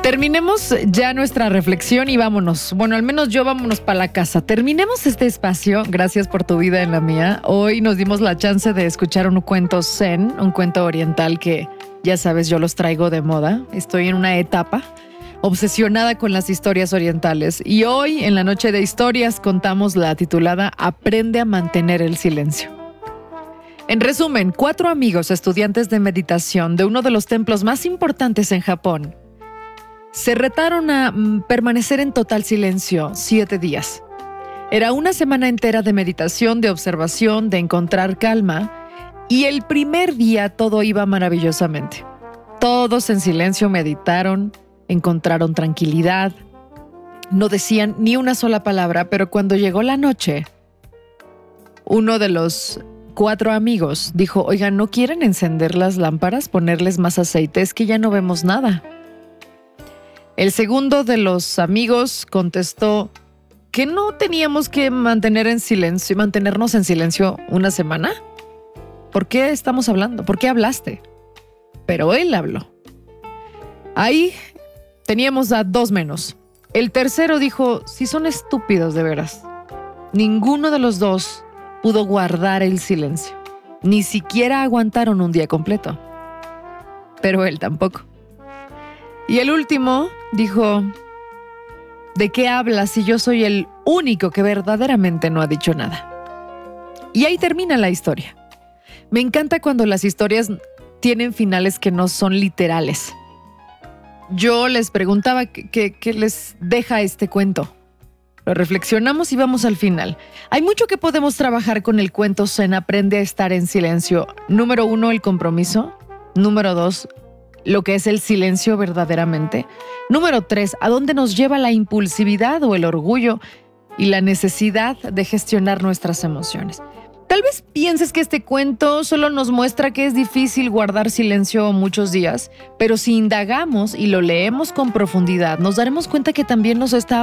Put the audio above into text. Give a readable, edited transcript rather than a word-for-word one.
Terminemos ya nuestra reflexión y vámonos. Bueno, al menos vámonos para la casa. Terminemos este espacio. Gracias por tu vida en la mía. Hoy nos dimos la chance de escuchar un cuento zen, un cuento oriental que, ya sabes, yo los traigo de moda. Estoy en una etapa obsesionada con las historias orientales. Y hoy, en la noche de historias, contamos la titulada Aprende a mantener el silencio. En resumen, 4 amigos estudiantes de meditación de uno de los templos más importantes en Japón se retaron a permanecer en total silencio 7 días. Era una semana entera de meditación, de observación, de encontrar calma, y el primer día todo iba maravillosamente. Todos en silencio meditaron, encontraron tranquilidad, no decían ni una sola palabra, pero cuando llegó la noche, uno de los 4 amigos dijo: oigan, ¿no quieren encender las lámparas, ponerles más aceite? Es que ya no vemos nada. El segundo de los amigos contestó que no teníamos que mantenernos en silencio una semana. ¿Por qué estamos hablando? ¿Por qué hablaste? Pero él habló. Ahí teníamos a 2 menos. El tercero dijo: si son estúpidos de veras. Ninguno de los 2 pudo guardar el silencio. Ni siquiera aguantaron un día completo. Pero él tampoco. Y el último dijo: ¿de qué hablas si yo soy el único que verdaderamente no ha dicho nada? Y ahí termina la historia. Me encanta cuando las historias tienen finales que no son literales. Yo les preguntaba qué les deja este cuento. Lo reflexionamos y vamos al final. Hay mucho que podemos trabajar con el cuento zen Aprende a estar en silencio. Número 1, el compromiso. Número 2, lo que es el silencio verdaderamente. Número 3, ¿a dónde nos lleva la impulsividad o el orgullo y la necesidad de gestionar nuestras emociones? Tal vez pienses que este cuento solo nos muestra que es difícil guardar silencio muchos días, pero si indagamos y lo leemos con profundidad, nos daremos cuenta que también nos está